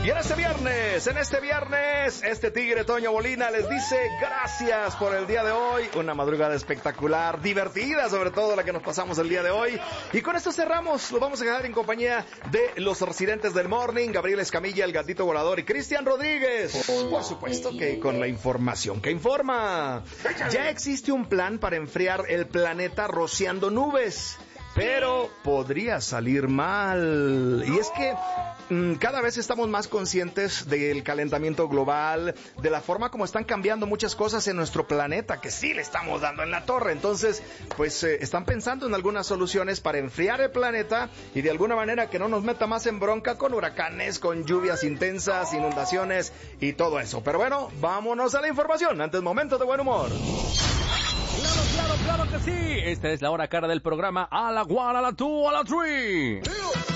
Y en este viernes, este tigre Toño Molina les dice gracias por el día de hoy. Una madrugada espectacular, divertida sobre todo la que nos pasamos el día de hoy. Y con esto cerramos, lo vamos a dejar en compañía de los residentes del Morning, Gabriel Escamilla, el gatito volador y Cristian Rodríguez. Por supuesto que con la información que informa. Ya existe un plan para enfriar el planeta rociando nubes, pero podría salir mal. Y es que cada vez estamos más conscientes del calentamiento global, de la forma como están cambiando muchas cosas en nuestro planeta, que sí le estamos dando en la torre. Entonces, pues están pensando en algunas soluciones para enfriar el planeta y de alguna manera que no nos meta más en bronca con huracanes, con lluvias intensas, inundaciones y todo eso. Pero bueno, vámonos a la información. Antes, momento de buen humor. Claro que sí. Esta es la hora cara del programa. A la one, a la two, a la three.